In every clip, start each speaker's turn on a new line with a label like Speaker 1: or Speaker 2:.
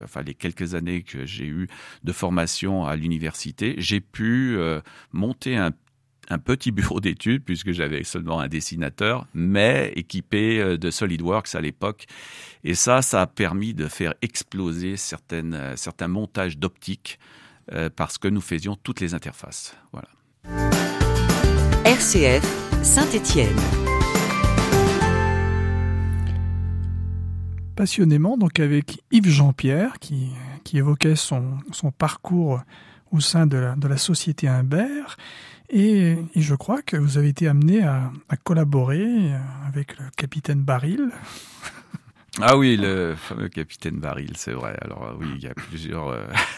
Speaker 1: enfin les quelques années que j'ai eu de formation à l'université, j'ai pu monter un petit bureau d'études, puisque j'avais seulement un dessinateur, mais équipé de SolidWorks à l'époque. Et ça a permis de faire exploser certains montages d'optique, parce que nous faisions toutes les interfaces. Voilà.
Speaker 2: RCF Saint-Étienne.
Speaker 3: Passionnément, donc avec Yves Jean-Pierre, qui évoquait son parcours au sein de la société Imbert. Et je crois que vous avez été amené à collaborer avec le capitaine Baril.
Speaker 1: Ah oui, le fameux capitaine Baril, c'est vrai. Alors oui, il y a plusieurs.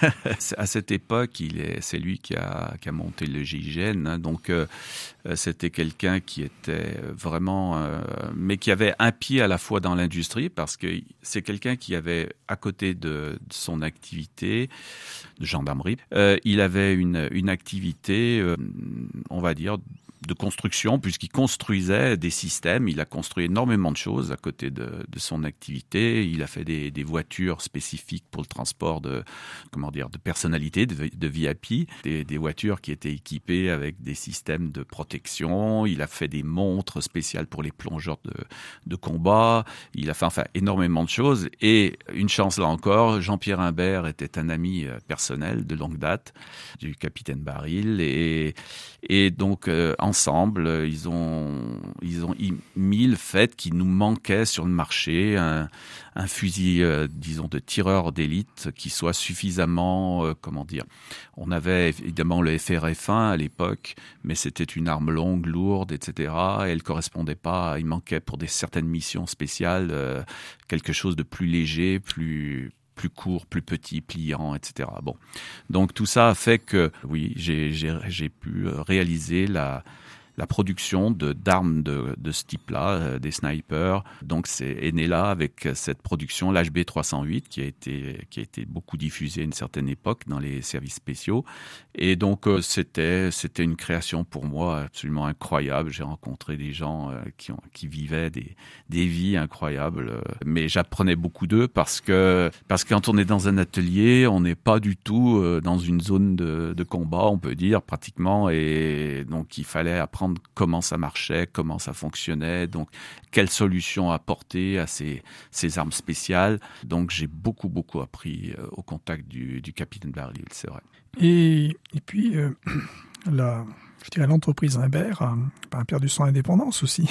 Speaker 1: À cette époque, c'est lui qui a monté le GIGN. Hein, donc c'était quelqu'un qui était vraiment, mais qui avait un pied à la fois dans l'industrie, parce que c'est quelqu'un qui avait à côté de son activité de gendarmerie, il avait une activité, on va dire, de construction, puisqu'il construisait des systèmes. Il a construit énormément de choses à côté de son activité. Il a fait des voitures spécifiques pour le transport de personnalités, de VIP, des voitures qui étaient équipées avec des systèmes de protection. Il a fait des montres spéciales pour les plongeurs de combat. Il a fait énormément de choses. Et une chance là encore, Jean-Pierre Imbert était un ami personnel de longue date du capitaine Baril, et donc ensemble, ils ont mis le fait qu'il nous manquait sur le marché un fusil, disons, de tireur d'élite qui soit suffisamment, on avait évidemment le FRF1 à l'époque, mais c'était une arme longue, lourde, etc. Et elle correspondait pas, il manquait pour certaines missions spéciales quelque chose de plus léger, plus court, plus petit, pliant, etc. Bon, donc tout ça a fait que, oui, j'ai pu réaliser la production d'armes de ce type-là, des snipers. Donc est né là avec cette production, l'HB 308, qui a été beaucoup diffusée à une certaine époque dans les services spéciaux. Et donc c'était une création pour moi absolument incroyable. J'ai rencontré des gens qui vivaient des vies incroyables, mais j'apprenais beaucoup d'eux parce que quand on est dans un atelier, on n'est pas du tout dans une zone de combat, on peut dire pratiquement, et donc il fallait apprendre comment ça marchait, comment ça fonctionnait, donc quelle solution apporter à ces armes spéciales. Donc j'ai beaucoup appris au contact du capitaine Baril, c'est vrai.
Speaker 3: Et puis l'entreprise Imbert a perdu son indépendance aussi.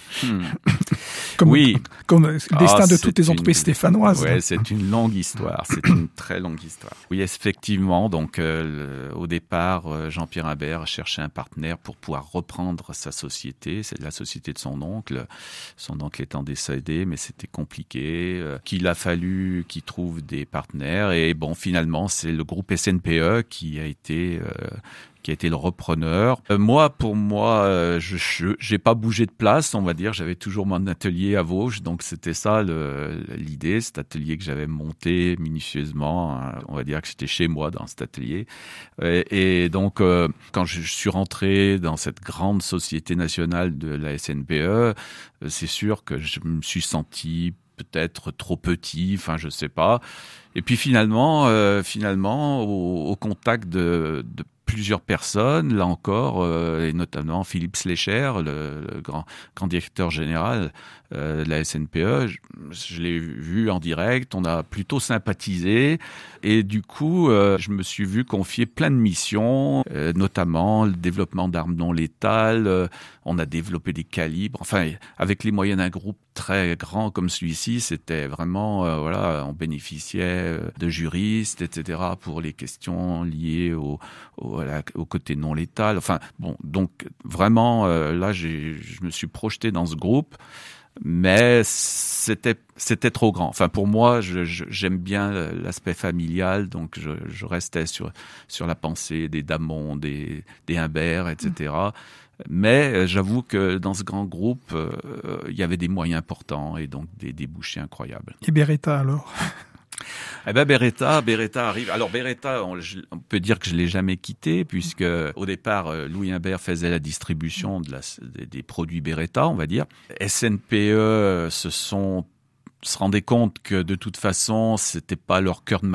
Speaker 3: Comme le destin de toutes les entreprises stéphanoises.
Speaker 1: Ouais, c'est une longue histoire. C'est une très longue histoire. Oui, effectivement. Donc, au départ, Jean-Pierre Imbert cherchait un partenaire pour pouvoir reprendre sa société. C'est la société de son oncle. Son oncle étant décédé, mais c'était compliqué. Qu'il a fallu qu'il trouve des partenaires. Et bon, finalement, c'est le groupe SNPE qui a été le repreneur. Pour moi, j'ai pas bougé de place, on va dire. J'avais toujours mon atelier à Vosges, donc c'était ça l'idée, cet atelier que j'avais monté minutieusement. On va dire que j'étais chez moi dans cet atelier. Et donc, quand je suis rentré dans cette grande société nationale de la SNPE, c'est sûr que je me suis senti peut-être trop petit, je sais pas. Et puis finalement, au contact de plusieurs personnes, là encore, et notamment Philippe Schleicher, le grand directeur général de la SNPE. Je l'ai vu en direct, on a plutôt sympathisé, et du coup, je me suis vu confier plein de missions, notamment le développement d'armes non létales. On a développé des calibres, avec les moyens d'un groupe très grand comme celui-ci, c'était vraiment, on bénéficiait de juristes, etc., pour les questions liées au côté non létal. Donc vraiment, là, je me suis projeté dans ce groupe, mais c'était trop grand. Pour moi, j'aime bien l'aspect familial, donc je restais sur la pensée des Damon, des Imbert, etc. Mais j'avoue que dans ce grand groupe, il y avait des moyens importants et donc des débouchés incroyables.
Speaker 3: Et Beretta alors?
Speaker 1: Beretta arrive. Alors Beretta, on peut dire que je l'ai jamais quitté, puisque au départ, Louis Imbert faisait la distribution des produits Beretta, on va dire. SNPE se sont se rendaient compte que de toute façon, c'était pas leur cœur de